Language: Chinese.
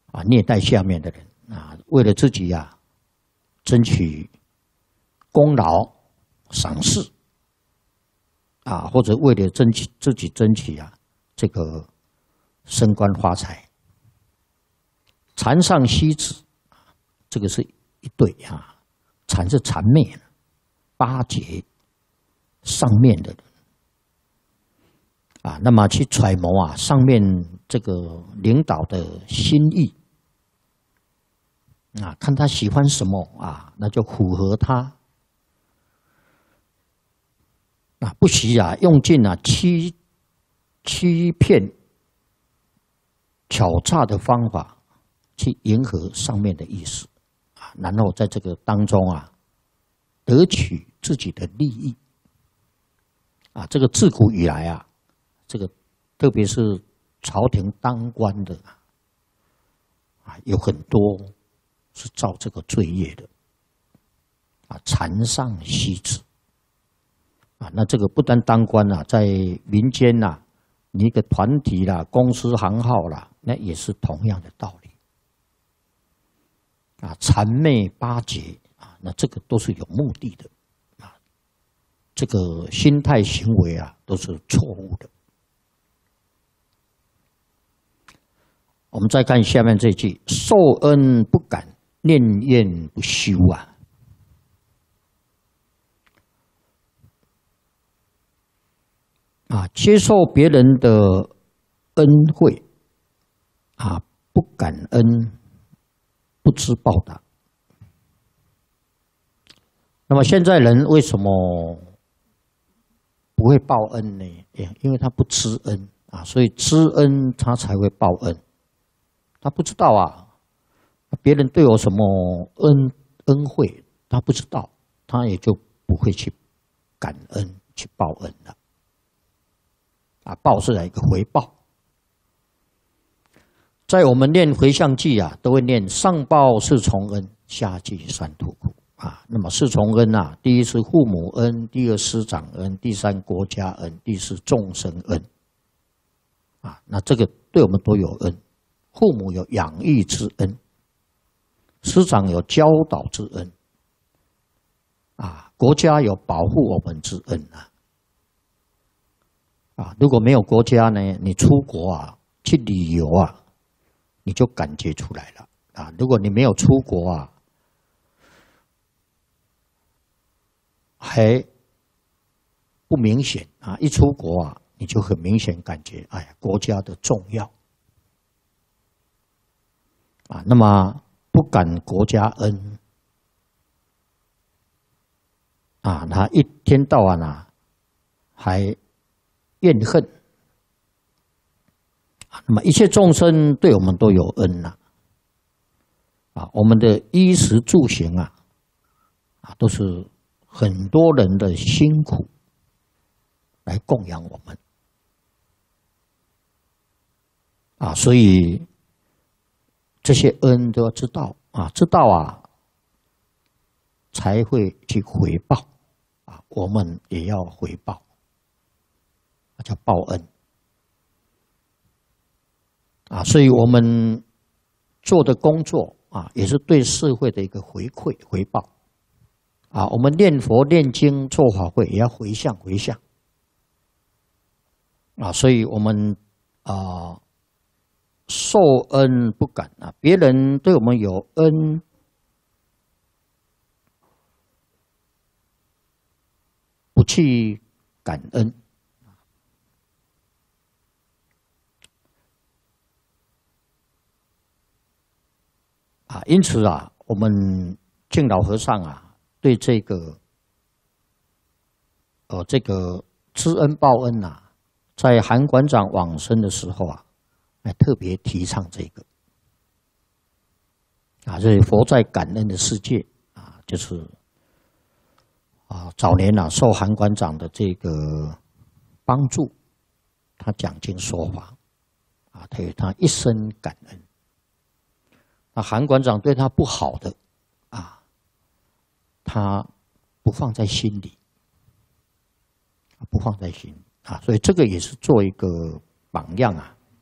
虐待下面的人为了自己争取功劳赏识或者为了自己争取这个升官发财。蚕上西子，这个是一对蚕是谄媚，巴结上面的人那么去揣摩上面这个领导的心意看他喜欢什么那就符合他不惜用尽欺骗巧诈的方法去迎合上面的意思然后在这个当中得取自己的利益这个自古以来这个特别是朝廷当官的有很多是造这个罪业的蚕上西子那这个不单当官在民间你一个团体公司行号那也是同样的道理谄媚巴结那这个都是有目的的这个心态行为都是错误的。我们再看下面这句：受恩不感，念怨不休接受别人的恩惠不感恩，不知报答。那么现在人为什么不会报恩呢？因为他不知恩所以知恩他才会报恩。他不知道别人对我什么恩惠，他不知道，他也就不会去感恩去报恩了。报是一个回报。在我们念回向偈都会念上报四重恩，下济三途苦那么四重恩第一是父母恩，第二师长恩，第三国家恩，第四众生恩那这个对我们都有恩。父母有养育之恩，师长有教导之恩国家有保护我们之恩如果没有国家呢，你出国去旅游你就感觉出来了如果你没有出国还不明显一出国你就很明显感觉国家的重要那么不感国家恩他一天到晚还怨恨那么一切众生对我们都有恩我们的衣食住行都是很多人的辛苦来供养我们所以这些恩都要知道知道才会去回报我们也要回报叫报恩所以我们做的工作也是对社会的一个回馈回报我们念佛念经做法会也要回向所以我们受恩不感别人对我们有恩不去感恩因此我们净老和尚对这个知恩报恩在韩馆长往生的时候特别提倡这个所以佛在感恩的世界就是早年受韩馆长的这个帮助，他讲经说法他一生感恩。韩馆长对他不好的他不放在心里，所以这个也是做一个榜样